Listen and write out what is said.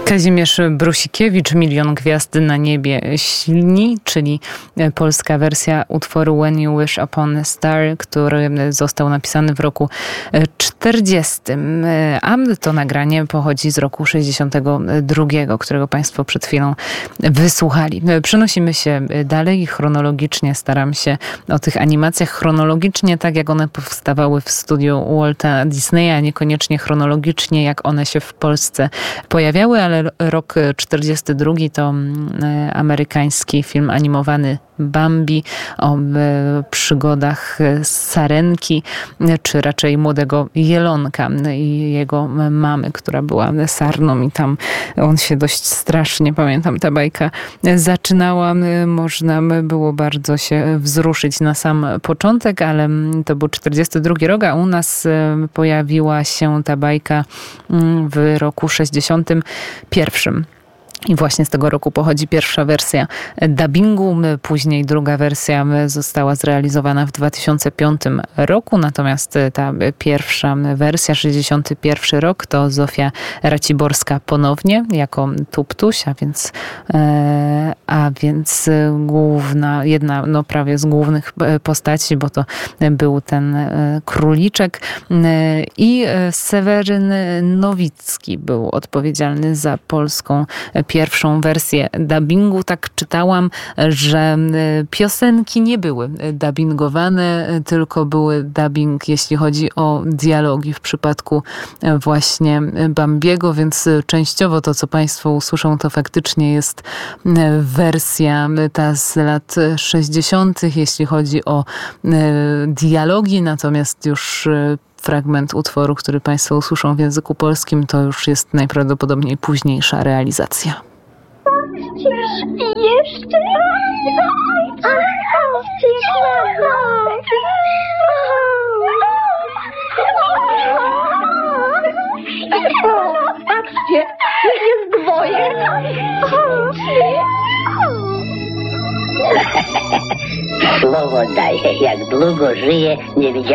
Kazimierz Brusikiewicz, Milion gwiazd na niebie śni, czyli polska wersja utworu When You Wish Upon a Star, który został napisany w roku 40. A to nagranie pochodzi z roku 62, którego Państwo przed chwilą wysłuchali. Przenosimy się dalej i chronologicznie staram się o tych animacjach chronologicznie, tak jak one powstawały w studiu Walta Disneya, a niekoniecznie chronologicznie, jak one się w Polsce pojawiały, ale rok 42 to amerykański film animowany Bambi o przygodach Sarenki, czy raczej młodego Jelonka i jego mamy, która była sarną i tam on się dość strasznie, pamiętam, ta bajka zaczynała. Można było bardzo się wzruszyć na sam początek, ale to był 42 rok, a u nas pojawiła się ta bajka w roku 61. I właśnie z tego roku pochodzi pierwsza wersja dubbingu, później druga wersja została zrealizowana w 2005 roku, natomiast ta pierwsza wersja, 61 rok, to Zofia Raciborska ponownie jako Tuptuś, a więc główna, jedna prawie z głównych postaci, bo to był ten króliczek, i Seweryn Nowicki był odpowiedzialny za polską pierwszą wersję dubbingu. Tak czytałam, że piosenki nie były dubbingowane, tylko były dubbing, jeśli chodzi o dialogi w przypadku właśnie Bambiego, więc częściowo to, co Państwo usłyszą, to faktycznie jest wersja ta z lat 60., jeśli chodzi o dialogi, natomiast już fragment utworu, który Państwo usłyszą w języku polskim, to już jest najprawdopodobniej późniejsza realizacja. Jeszcze? Patrzcie, jest dwoje. Słowo daję, jak długo żyję, nie widziałem